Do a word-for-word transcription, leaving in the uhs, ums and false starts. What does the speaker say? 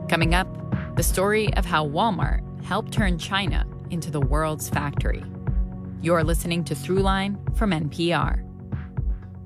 Coming up, the story of how Walmart helped turn China into the world's factory. You're listening to Throughline from N P R.